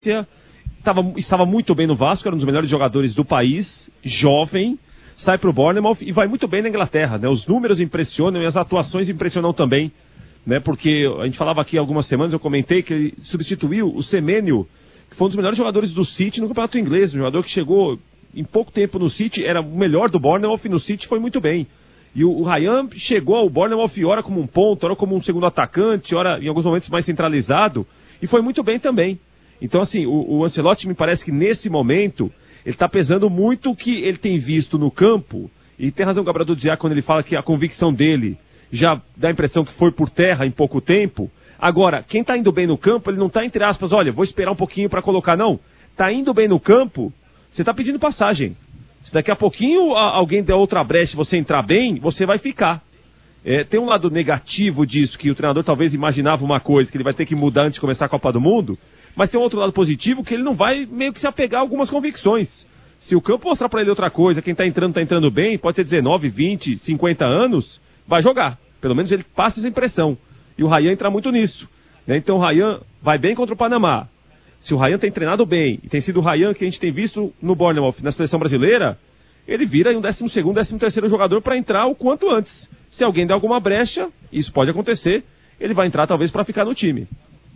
estava muito bem no Vasco, era um dos melhores jogadores do país, jovem, sai para o Bournemouth e vai muito bem na Inglaterra, né? Os números impressionam e as atuações impressionam também, né? Porque a gente falava aqui há algumas semanas, eu comentei que ele substituiu o Semenyo, que foi um dos melhores jogadores do City no campeonato inglês, um jogador que chegou em pouco tempo no City, era o melhor do Bournemouth e no City foi muito bem. E o Ryan chegou ao Bournemouth ora como um ponto, ora como um segundo atacante, ora em alguns momentos mais centralizado, e foi muito bem também. Então, assim, o Ancelotti me parece que nesse momento ele está pesando muito o que ele tem visto no campo, e tem razão o Gabriel do Diá quando ele fala que a convicção dele já dá a impressão que foi por terra em pouco tempo. Agora, quem está indo bem no campo, ele não está, entre aspas, olha, vou esperar um pouquinho para colocar, não. Está indo bem no campo, você está pedindo passagem. Se daqui a pouquinho alguém der outra brecha e você entrar bem, você vai ficar. Tem um lado negativo disso, que o treinador talvez imaginava uma coisa, que ele vai ter que mudar antes de começar a Copa do Mundo, mas tem um outro lado positivo, que ele não vai meio que se apegar a algumas convicções. Se o campo mostrar para ele outra coisa, quem está entrando bem, pode ter 19, 20, 50 anos, vai jogar. Pelo menos ele passa essa impressão. E o Ryan entra muito nisso, né? Então o Ryan vai bem contra o Panamá. Se o Ryan tem treinado bem, e tem sido o Ryan que a gente tem visto no Bournemouth, na seleção brasileira, ele vira um 12º, 13º jogador para entrar o quanto antes. Se alguém der alguma brecha, isso pode acontecer, ele vai entrar talvez para ficar no time.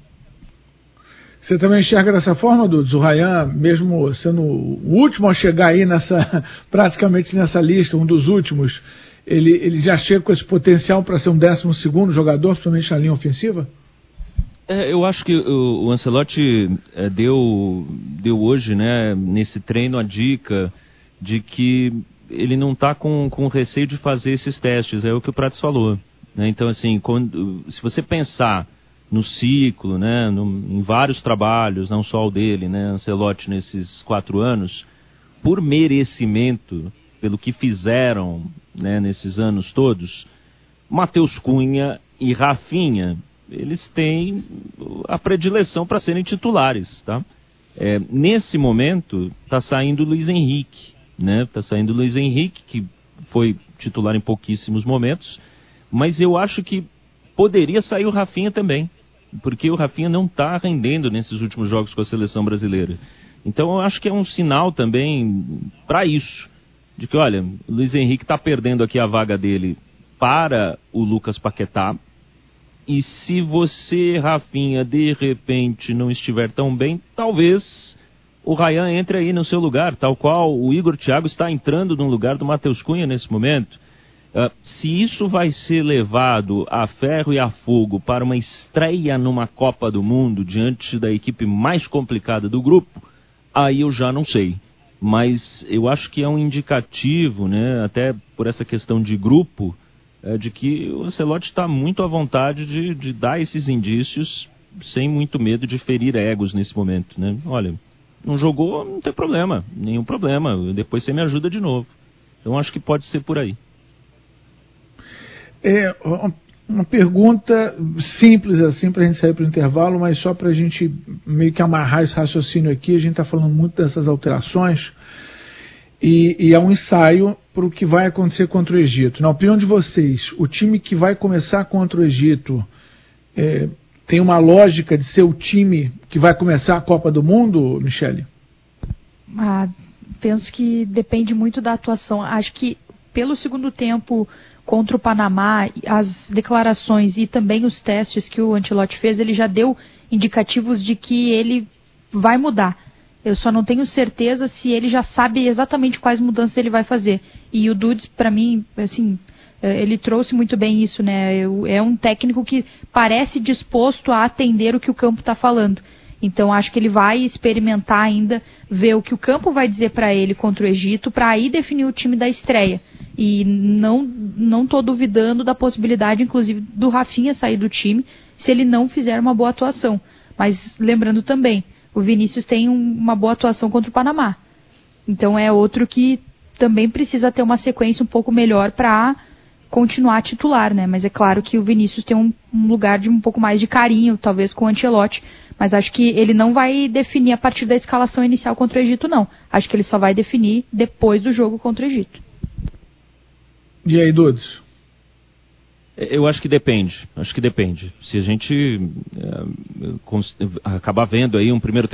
Você também enxerga dessa forma, Dudes? O Ryan, mesmo sendo o último a chegar aí praticamente nessa lista, um dos últimos, ele já chega com esse potencial para ser um 12º jogador, principalmente na linha ofensiva? Eu acho que o Ancelotti deu hoje, né, nesse treino, a dica de que ele não está com receio de fazer esses testes, é o que o Prats falou, né? Então, assim, se você pensar no ciclo, né, em vários trabalhos, não só o dele, né, Ancelotti, nesses 4 anos, por merecimento, pelo que fizeram, né, nesses anos todos, Matheus Cunha e Rafinha, eles têm a predileção para serem titulares, tá? Nesse momento, está saindo o Luiz Henrique, né? Está saindo o Luiz Henrique, que foi titular em pouquíssimos momentos, mas eu acho que poderia sair o Rafinha também, porque o Rafinha não está rendendo nesses últimos jogos com a seleção brasileira. Então eu acho que é um sinal também para isso, de que, olha, o Luiz Henrique está perdendo aqui a vaga dele para o Lucas Paquetá, e se você, Rafinha, de repente não estiver tão bem, talvez o Ryan entre aí no seu lugar, tal qual o Igor Thiago está entrando no lugar do Matheus Cunha nesse momento. Se isso vai ser levado a ferro e a fogo para uma estreia numa Copa do Mundo diante da equipe mais complicada do grupo, aí eu já não sei. Mas eu acho que é um indicativo, né, até por essa questão de grupo, de que o Ancelotti está muito à vontade de dar esses indícios sem muito medo de ferir egos nesse momento, né? Olha, não jogou, não tem problema, nenhum problema, depois você me ajuda de novo. Então acho que pode ser por aí. Uma pergunta simples assim para a gente sair para o intervalo, mas só para a gente meio que amarrar esse raciocínio aqui. A gente está falando muito dessas alterações e é um ensaio para o que vai acontecer contra o Egito. Na opinião de vocês, o time que vai começar contra o Egito tem uma lógica de ser o time que vai começar a Copa do Mundo, Michele? Penso que depende muito da atuação. Acho que pelo segundo tempo contra o Panamá, as declarações e também os testes que o Ancelotti fez, ele já deu indicativos de que ele vai mudar. Eu só não tenho certeza se ele já sabe exatamente quais mudanças ele vai fazer. E o Dudes, para mim, assim, ele trouxe muito bem isso, né? É um técnico que parece disposto a atender o que o campo está falando. Então acho que ele vai experimentar ainda, ver o que o campo vai dizer para ele contra o Egito, para aí definir o time da estreia. E não estou duvidando da possibilidade, inclusive, do Rafinha sair do time, se ele não fizer uma boa atuação. Mas lembrando também, o Vinícius tem uma boa atuação contra o Panamá. Então é outro que também precisa ter uma sequência um pouco melhor para continuar titular, né? Mas é claro que o Vinícius tem um lugar de um pouco mais de carinho, talvez com o Ancelotti, mas acho que ele não vai definir a partir da escalação inicial contra o Egito, não. Acho que ele só vai definir depois do jogo contra o Egito. E aí, Dudes? Eu acho que depende. Se a gente acabar vendo aí um primeiro tempo